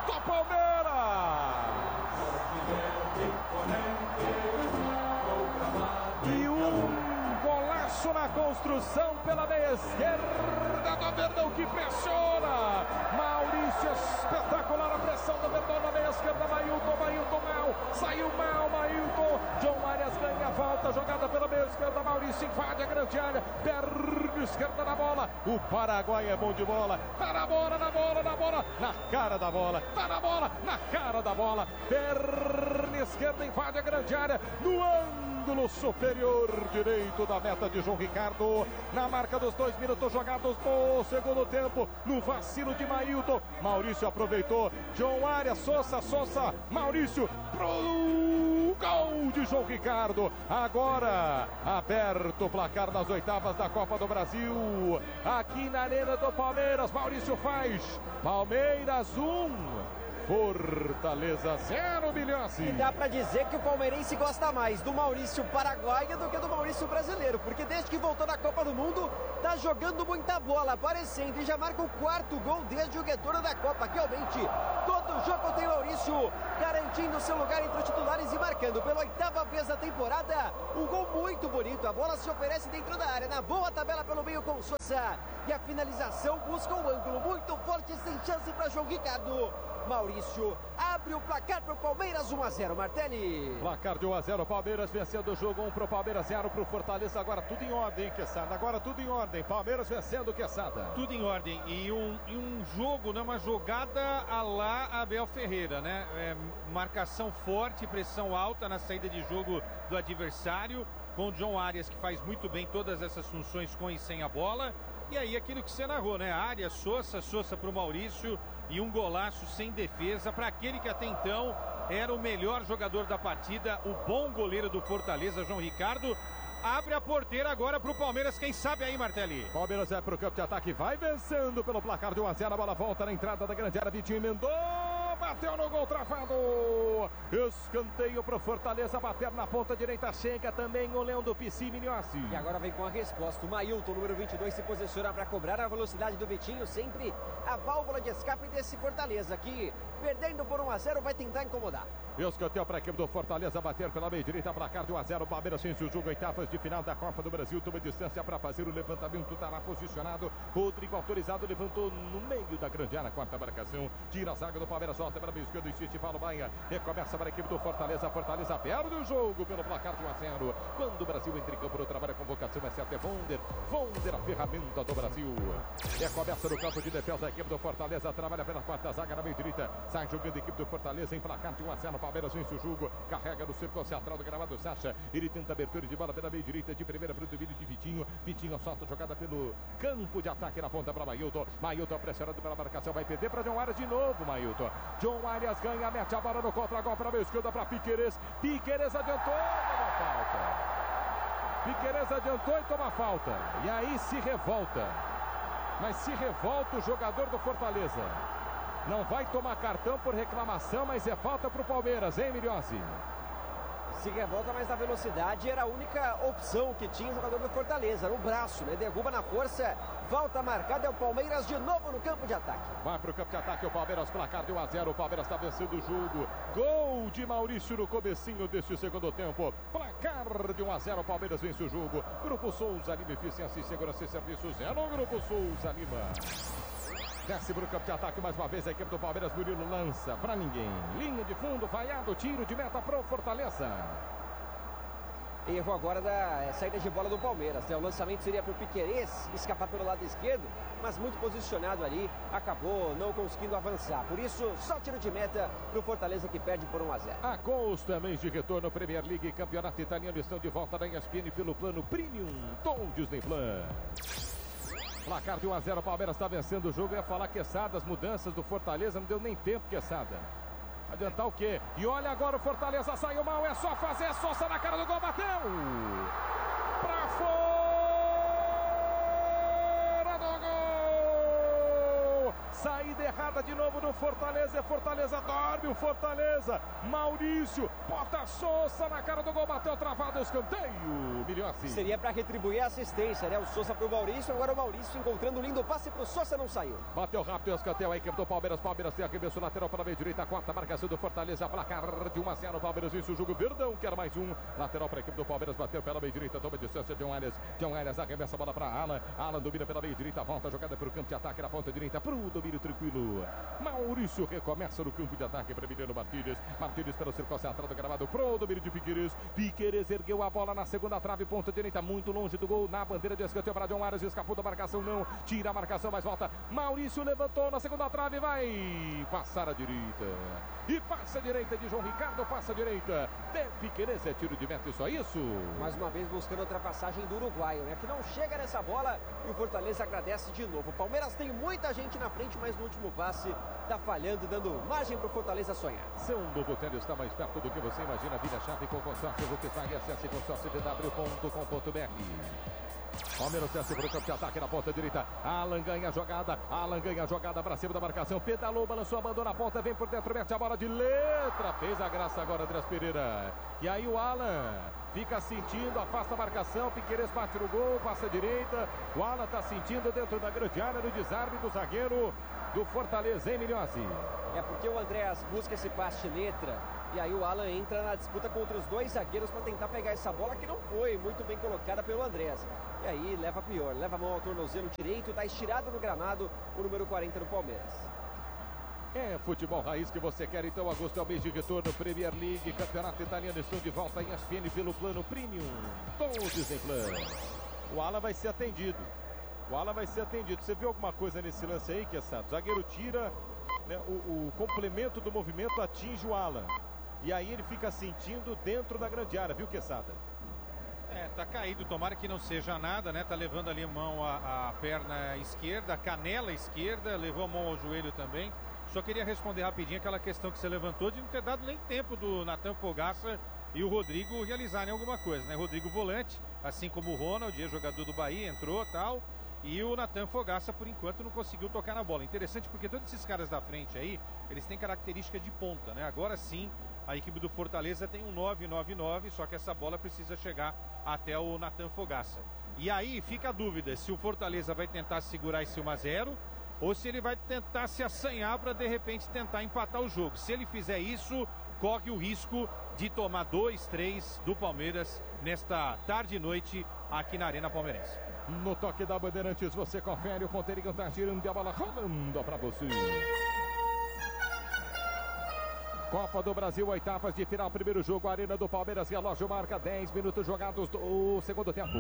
do Palmeiras. E um golaço na construção pela meia esquerda do Verdão, que pressiona. Maurício, espetacular a pressão do Verdão na meia esquerda. Mailton mal, saiu mal, Mailton. John Arias ganha a falta, jogada pela meia esquerda. Maurício invade a grande área, perna esquerda na bola. O Paraguai é bom de bola, tá na bola, na cara da bola, tá na bola, na cara da bola. Perna esquerda invade a grande área, no ângulo superior direito da meta de João Ricardo. Na marca dos 2 minutos jogados no segundo tempo, no vacilo de Mailton. Maurício aproveitou, John Arias, Sousa, Maurício pro gol de João Ricardo. Agora aberto o placar nas oitavas da Copa do Brasil, aqui na Arena do Palmeiras. Maurício faz, Palmeiras 1, Fortaleza 0, Milhões. E dá pra dizer que o palmeirense gosta mais do Maurício paraguaio do que do Maurício brasileiro, porque desde que voltou da Copa do Mundo, tá jogando muita bola, aparecendo, e já marca o 4º gol desde o retorno da Copa. Realmente, todo jogo tem Maurício garantindo seu lugar entre os titulares e marcando pela 8ª vez na temporada um gol muito bonito. A bola se oferece dentro da área, na boa tabela pelo meio com Sousa, e a finalização busca um ângulo muito forte, sem chance para João Ricardo. Maurício abre o placar para o Palmeiras, 1-0, Martelli. Placar de 1-0, Palmeiras vencendo o jogo, 1 para o Palmeiras, 0 para o Fortaleza. Agora tudo em ordem, Quesada. Agora tudo em ordem. Palmeiras vencendo, Quesada. Tudo em ordem. E um jogo, né, uma jogada à lá Abel Ferreira, né? Marcação forte, pressão alta na saída de jogo do adversário, com o John Arias, que faz muito bem todas essas funções com e sem a bola. E aí aquilo que você narrou, né? Arias, Sousa para o Maurício, e um golaço sem defesa para aquele que até então era o melhor jogador da partida, o bom goleiro do Fortaleza, João Ricardo. Abre a porteira agora para o Palmeiras, quem sabe aí, Martelli. Palmeiras é para o campo de ataque, vai vencendo pelo placar de 1-0, a bola volta na entrada da grande área, Vitinho emendou, bateu no gol travado. Escanteio para o Fortaleza, bater na ponta direita, chega também o Leão do Pici, Minhossi. E agora vem com a resposta, o Mailton, número 22, se posiciona para cobrar a velocidade do Vitinho, sempre a válvula de escape desse Fortaleza, que perdendo por 1-0 vai tentar incomodar. Escanteio para a equipe do Fortaleza, bater pela meia direita, placar de 1-0, Palmeiras vence o jogo, oitavas de final da Copa do Brasil, toma distância para fazer o levantamento, está lá posicionado, Rodrigo autorizado, levantou no meio da grande área, quarta marcação, tira a zaga do Palmeiras, volta para a esquerda, insiste, Paulo Baia, recomeça para a equipe do Fortaleza, Fortaleza perde o jogo pelo placar de 1-0, quando o Brasil entra em campo no trabalho, a convocação é certa, é Vonder, a ferramenta do Brasil, recomeça no campo de defesa, a equipe do Fortaleza trabalha pela quarta zaga na meia direita, sai jogando a equipe do Fortaleza em placar de 1-0, Palmeiras vence o jogo, carrega no círculo central do gramado, Sacha, ele tenta abertura de bola pela meia direita, de primeira para o domínio de Vitinho solta jogada pelo campo de ataque na ponta para Mailton, pressionado pela marcação, vai perder para John Arias de novo, Mailton, John Arias ganha, mete a bola no contra-gol para a meia esquerda para Piquerez adiantou, toma falta, Piquerez adiantou e toma falta, e aí se revolta, mas se revolta o jogador do Fortaleza. Não vai tomar cartão por reclamação, mas é falta para o Palmeiras, hein, Milhozzi? Se revolta, mas na velocidade era a única opção que tinha o jogador do Fortaleza, no braço, né? Derruba na força, falta marcada, é o Palmeiras de novo no campo de ataque. Vai para o campo de ataque o Palmeiras, placar de 1-0, o Palmeiras está vencendo o jogo. Gol de Maurício no comecinho deste segundo tempo. Placar de 1-0, o Palmeiras vence o jogo. Grupo Souza Lima, eficiência e segurança e serviços é no Grupo Souza Lima. Desce para o campo de ataque mais uma vez a equipe do Palmeiras, Murilo lança para ninguém. Linha de fundo, vaiado, tiro de meta para o Fortaleza. Erro agora da saída de bola do Palmeiras. O lançamento seria para o Piquerez escapar pelo lado esquerdo, mas muito posicionado ali, acabou não conseguindo avançar. Por isso, só tiro de meta para o Fortaleza, que perde por 1-0. A Costa, mês de retorno, Premier League e Campeonato Italiano estão de volta na ESPN pelo plano Premium Tom Disney Plus. Placar de 1-0, Palmeiras está vencendo o jogo. Eu ia falar, Quesada, as mudanças do Fortaleza, não deu nem tempo, Quesada. Adiantar o quê? E olha agora o Fortaleza, saiu mal, é só fazer, Sousa na cara do gol, bateu! Pra fora do gol! Saída errada de novo no Fortaleza, Fortaleza dorme, o Fortaleza, Maurício bota Sousa na cara do gol, bateu travado, escanteio. Milhossi. Seria para retribuir a assistência, né? O Sousa pro Maurício, agora o Maurício encontrando um lindo passe pro Sousa, não saiu. Bateu rápido, escanteio, a equipe do Palmeiras. Palmeiras tem arremesso lateral para a meia direita, quarta marcação do Fortaleza, placar de 1-0. Palmeiras vence o jogo, Verdão quer mais um. Lateral para a equipe do Palmeiras, bateu pela meia direita, toma distância de John Arias arremessa a bola para Alan. Alan domina pela meia direita, volta a jogada para o campo de ataque na ponta direita, para o domínio tranquilo. Maurício recomeça no campo de ataque para Emiliano Martínez. Martínez pelo circo central do gramado, pro domínio de Piqueires. Piqueires ergueu a bola na segunda trave, ponta direita, muito longe do gol, na bandeira de escanteio para John Arias, escapou da marcação, não, tira a marcação, mas volta. Maurício levantou na segunda trave, vai passar a direita. E passa a direita de João Ricardo, passa a direita de Piqueires, é tiro de meta, só isso. Mais uma vez buscando a ultrapassagem do uruguaio, né? Que não chega nessa bola e o Fortaleza agradece de novo. O Palmeiras tem muita gente na frente, mas no último passe tá falhando, dando margem pro Fortaleza sonhar. Seu novo tênis está mais perto do que você imagina. Vira chave com consórcio, você paga e acesse consórciodw.com.br. Palmeiras desce para o campo de ataque na ponta direita. Alan ganha a jogada para cima da marcação. Pedalou, balançou, abandona a ponta, vem por dentro, mete a bola de letra. Fez a graça agora, Andrés Pereira. E aí o Alan fica sentindo, afasta a marcação. Piqueires bate no gol, passa a direita. O Alan está sentindo dentro da grande área no desarme do zagueiro do Fortaleza, hein, Milhossi? É porque o Andréas busca esse passe de letra. E aí o Alan entra na disputa contra os dois zagueiros para tentar pegar essa bola que não foi muito bem colocada pelo Andréas. E aí leva pior, leva a mão ao tornozelo direito, está estirado no gramado o número 40 do Palmeiras. É futebol raiz que você quer, então agosto é o mês de retorno, Premier League, Campeonato Italiano, estão de volta em ESPN pelo plano Premium, com o Disney Plus. O Alan vai ser atendido. Você viu alguma coisa nesse lance aí, Quesada? O zagueiro tira, né, o complemento do movimento atinge o Alan. E aí ele fica sentindo dentro da grande área, viu, Quesada? Tá caído, tomara que não seja nada, né? Tá levando ali a mão a perna esquerda, a canela esquerda, levou a mão ao joelho também. Só queria responder rapidinho aquela questão que você levantou de não ter dado nem tempo do Natan Fogaça e o Rodrigo realizarem alguma coisa, né? Rodrigo volante, assim como o Ronald, jogador do Bahia, entrou tal. E o Natan Fogaça, por enquanto, não conseguiu tocar na bola. Interessante porque todos esses caras da frente aí, eles têm característica de ponta, né? Agora sim, a equipe do Fortaleza tem um 9-9-9, só que essa bola precisa chegar até o Natan Fogaça. E aí fica a dúvida se o Fortaleza vai tentar segurar esse 1-0 ou se ele vai tentar se assanhar para de repente tentar empatar o jogo. Se ele fizer isso, corre o risco de tomar 2-3 do Palmeiras nesta tarde e noite aqui na Arena Palmeirense. No toque da Bandeirantes, você confere, o ponteirinho tá girando e a bola rolando para você. Copa do Brasil, oitavas de final, primeiro jogo, Arena do Palmeiras, relógio marca 10 minutos jogados do segundo tempo.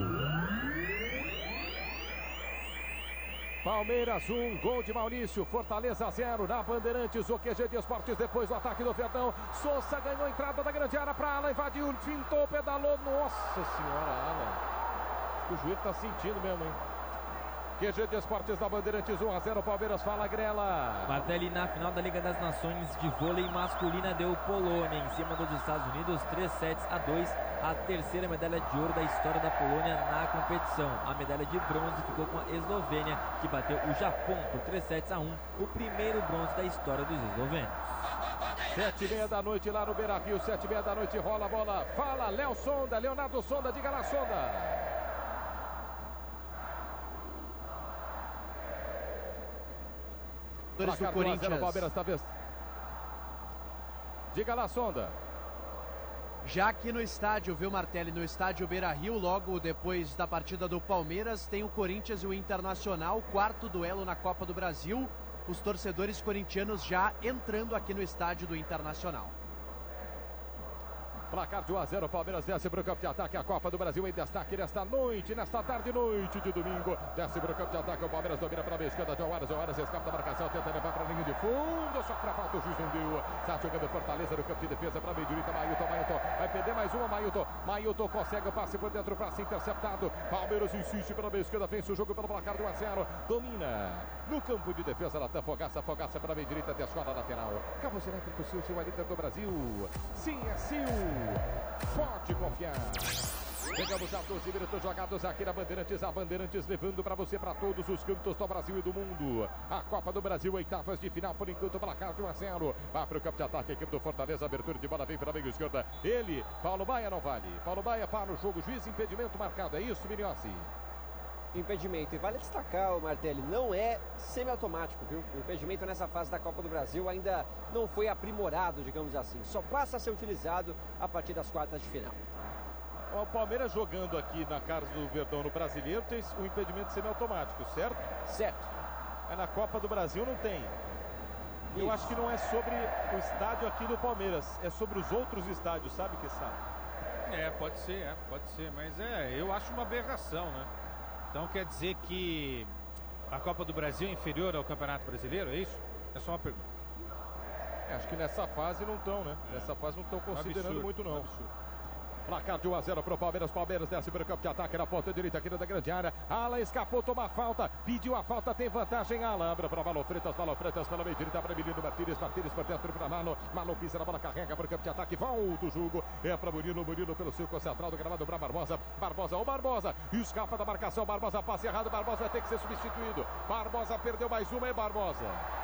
Palmeiras 1, gol de Maurício, Fortaleza 0, na Bandeirantes, o QG de Esportes, depois do ataque do Verdão. Sousa ganhou a entrada da grande área para Alan, invadiu, fintou, pedalou, nossa senhora, Alan. O joelho tá sentindo mesmo, hein? QG de Esportes da Bandeirantes, 1-0, Palmeiras, fala Grela. Martelli na final da Liga das Nações de vôlei masculina deu Polônia em cima dos Estados Unidos, 3-2, a terceira medalha de ouro da história da Polônia na competição. A medalha de bronze ficou com a Eslovênia, que bateu o Japão por 3-1, o primeiro bronze da história dos eslovenos. 7h30 da noite lá no Beira-Rio, 7h30 da noite, rola a bola, fala Léo Sonda, Leonardo Sonda, diga lá, Sonda. Do Corinthians. Palmeiras, talvez. Diga lá, Sonda. Já aqui no estádio, viu, Martelli, no estádio Beira-Rio, logo depois da partida do Palmeiras, tem o Corinthians e o Internacional, quarto duelo na Copa do Brasil. Os torcedores corintianos já entrando aqui no estádio do Internacional. Placar de 1-0, Palmeiras desce para o campo de ataque, a Copa do Brasil em destaque nesta noite, nesta tarde e noite de domingo. Desce para o campo de ataque, o Palmeiras domina pela esquerda, John Arias escapa da marcação, tenta levar para a linha de fundo, só para falta, o juiz não deu. Está jogando Fortaleza no campo de defesa para a meia direita, Mailton, vai perder mais uma, Mailton consegue o passe por dentro, passe interceptado. Palmeiras insiste pela meia esquerda, vence o jogo pelo placar de 1-0, domina no campo de defesa, Natan Fogaça para a meia direita, descola lateral. Cabos Elétricos Sil, seu líder do Brasil. Sim, é Sil. Pode confiar. Chegamos a 12 minutos jogados aqui na Bandeirantes. A Bandeirantes levando para você, para todos os cantos do Brasil e do mundo. A Copa do Brasil, oitavas de final, por enquanto, placar de 1-0. Vai para o campo de ataque, a equipe do Fortaleza. Abertura de bola, vem para a meio esquerda. Ele, Paulo Baia, não vale. Paulo Baia para o jogo. Juiz, impedimento marcado. É isso, Miniossi? Impedimento. E vale destacar, o Martelli, não é semiautomático, viu? O impedimento nessa fase da Copa do Brasil ainda não foi aprimorado, digamos assim. Só passa a ser utilizado a partir das quartas de final. O Palmeiras jogando aqui na casa do Verdão no Brasileiro tem o impedimento semiautomático, certo? Certo. Na Copa do Brasil não tem. Eu Isso. acho que não é sobre o estádio aqui do Palmeiras, é sobre os outros estádios, sabe que sabe? Pode ser, mas eu acho uma aberração, né? Então quer dizer que a Copa do Brasil é inferior ao Campeonato Brasileiro, é isso? É só uma pergunta. Acho que nessa fase não estão, né? Nessa fase não estão considerando Absurdo, muito, não. absurdo. Placar de 1-0 para o Palmeiras. Palmeiras desce para o campo de ataque na ponta direita aqui da grande área. Alan escapou, toma a falta. Pediu a falta, tem vantagem. Alan abre para Malo Freitas pela meia direita para Menino Martínez. Martínez por dentro para Mano. Mano pisa na bola, carrega para o campo de ataque. Volta o jogo. É para Murilo. Murilo pelo círculo central do gramado para Barbosa. Barbosa escapa da marcação. Barbosa passe errado. Barbosa vai ter que ser substituído. Barbosa perdeu mais uma. É Barbosa.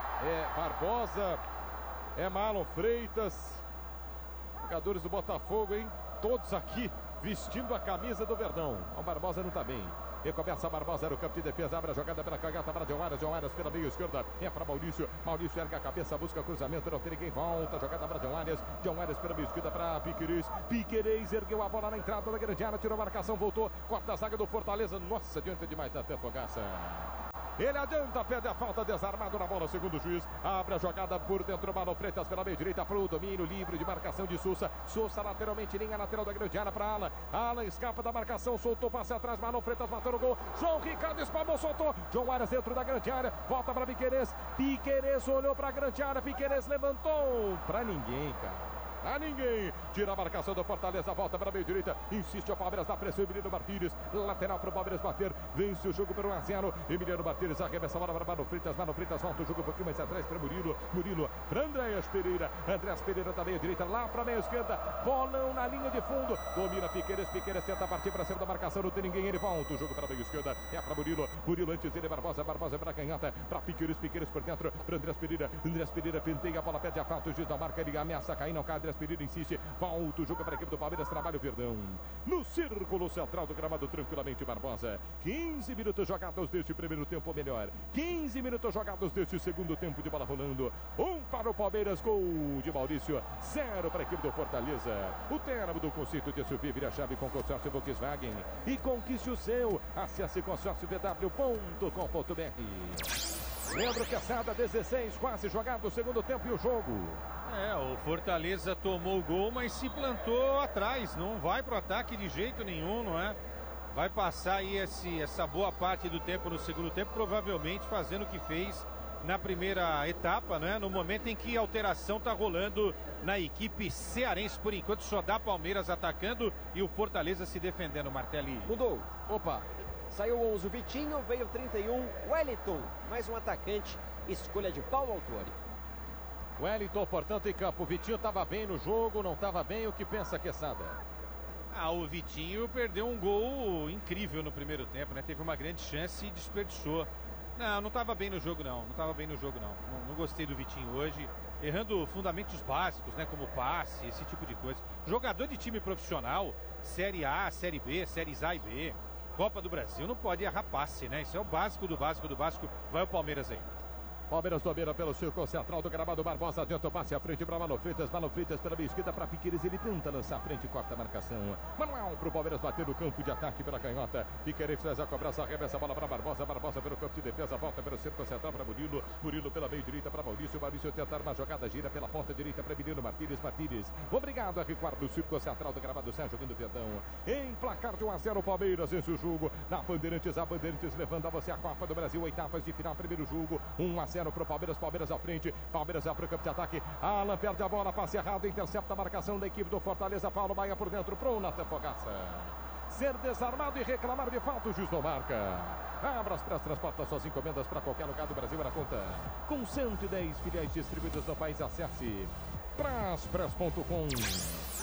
Barbosa. É Marlon Freitas. Jogadores do Botafogo, hein? Todos aqui vestindo a camisa do Verdão. O Barbosa não está bem. Recomeça a Barbosa no campo de defesa. Abre a jogada pela canhota para John Arias pela meia esquerda. É para Maurício. Maurício erga a cabeça, busca cruzamento. Não tem ninguém. Volta. Jogada para John Arias. John Arias pela meia esquerda para Piquerez. Piquerez ergueu a bola na entrada da grande área. Tirou a marcação, voltou. Corta a zaga do Fortaleza. Nossa, adianta demais até Fogaça. Ele adianta, perde a falta, desarmado na bola, segundo o juiz. Abre a jogada por dentro, Marlon Freitas pela meia direita para o domínio livre de marcação de Sousa. Sousa lateralmente, linha lateral da grande área para Alan. Alan escapa da marcação, soltou, passe atrás, Marlon Freitas bateu no gol. João Ricardo espalmou, soltou. João Arias dentro da grande área, volta para Piquerez. Piquerez olhou para a grande área, Piquerez levantou. Para ninguém, cara. A ninguém, tira a marcação do Fortaleza, volta para a meia direita, insiste o Palmeiras na pressão, Emiliano Martínez, lateral para o Palmeiras bater, vence o jogo por 1-0, Emiliano Martínez arremessa a bola para Mano Freitas volta o jogo um pouquinho mais atrás para Murilo para Andréas Pereira da meia direita, lá para a meia esquerda, bolão na linha de fundo, domina Piquerez tenta partir para cima da marcação, não tem ninguém, ele volta o jogo para a meia esquerda, é para Murilo antes dele, Barbosa para a canhota, para Piquerez por dentro, para Andréas Pereira penteia a bola, perde a falta, o juiz da marca, ele ameaça cair, não cai, Andréas Pereira insiste, volta o jogo para a equipe do Palmeiras, trabalha o Verdão no círculo central do gramado, tranquilamente Barbosa. 15 minutos jogados deste primeiro tempo, ou melhor, 15 minutos jogados deste segundo tempo de bola rolando. 1 para o Palmeiras, gol de Maurício, 0 para a equipe do Fortaleza. O término do conceito de SUV vira chave com consórcio Volkswagen e conquiste o seu. Acesse consórciovw.com.br. Leandro Quesada, 16, quase jogado o segundo tempo e o jogo. O Fortaleza tomou o gol, mas se plantou atrás, não vai pro ataque de jeito nenhum, não é? Vai passar aí essa boa parte do tempo no segundo tempo, provavelmente fazendo o que fez na primeira etapa, né? No momento em que a alteração tá rolando na equipe cearense, por enquanto só dá Palmeiras atacando e o Fortaleza se defendendo, Martelli. Mudou. Opa. Saiu o 11, o Vitinho, veio o 31, Wellington, mais um atacante, escolha de Paulo Autori. Wellington, portanto, em campo. O Vitinho estava bem no jogo, não estava bem. O que pensa, Quesada? O Vitinho perdeu um gol incrível no primeiro tempo, né? Teve uma grande chance e desperdiçou. Não estava bem no jogo, não. Não gostei do Vitinho hoje. Errando fundamentos básicos, né? Como passe, esse tipo de coisa. Jogador de time profissional, Série A, Série B, Séries A e B, Copa do Brasil, não pode errar passe, né? Isso é o básico do básico do básico. Vai o Palmeiras aí. Palmeiras domina pelo círculo central do gramado, Barbosa adianta o passe à frente para Marlon Freitas pela meia esquerda para Piquerez, ele tenta lançar a frente, corta a marcação. Manuel para o Palmeiras bater no campo de ataque pela canhota, Piquerez faz a cobrança, arremessa a bola para Barbosa pelo campo de defesa, volta pelo círculo central para Murilo pela meia direita para Maurício tenta uma jogada, gira pela ponta direita para Menino Martínez, obrigado a recuar do círculo central do gramado, Sérgio jogando Verdão, em placar de 1-0 Palmeiras, esse o jogo, na Bandeirantes, a Bandeirantes levando a você a Copa do Brasil, oitavas de final, primeiro jogo, 1-0 para o Palmeiras à frente, Palmeiras vai para o campo de ataque, Alan perde a bola, passe errado, intercepta a marcação da equipe do Fortaleza, Paulo Baia por dentro, pro Nathan Fogaça. Ser desarmado e reclamar de falta, o juiz não marca. Abra as transporta suas encomendas para qualquer lugar do Brasil na conta. Com 110 filiais distribuídas no país, acesse Braspress.com.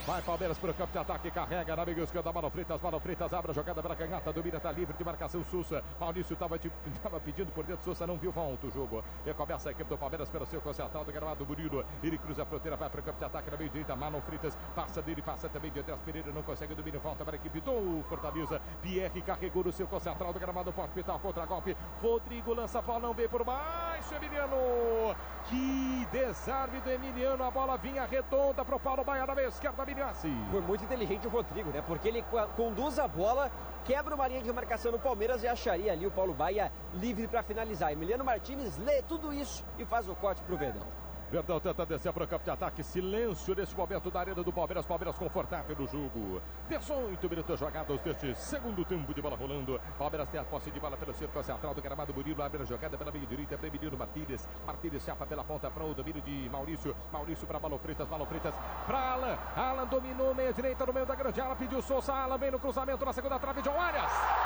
Vai Palmeiras para o campo de ataque, carrega na meia esquerda, Mano Freitas abre a jogada para a canhota, domina, está livre de marcação, Sousa. Maurício estava pedindo por dentro, Sousa não viu, volta o jogo. Recomeça a equipe do Palmeiras pelo seu concentrado, gramado Murilo. Ele cruza a fronteira, vai para o campo de ataque na meia direita, Mano Freitas passa dele, passa também de Andrés Pereira, não consegue domínio, volta para a equipe do Fortaleza. Pierre carregou no seu concentrado, gramado pode pitar contra golpe. Rodrigo lança a bola, não vem por baixo, Emiliano. Que desarme do Emiliano, a bola vinha redonda para o Paulo Baia na meia esquerda, Foi muito inteligente o Rodrigo, né? Porque ele conduz a bola, quebra uma linha de marcação no Palmeiras e acharia ali o Paulo Baia livre para finalizar. Emiliano Martins lê tudo isso e faz o corte para o Verdão. Verdão tenta descer para o campo de ataque. Silêncio nesse momento da arena do Palmeiras. Palmeiras confortável no jogo. 18 minutos jogados deste segundo tempo de bola rolando. Palmeiras tem a posse de bola pelo centro central do gramado. Murilo abre a jogada pela meia direita para Emiliano Martínez. Martínez chapa pela ponta para o domínio de Maurício. Maurício para Mano Freitas para Alan. Alan dominou meia direita no meio da grande área. Pediu Sousa. Alan vem no cruzamento na segunda trave. John Arias.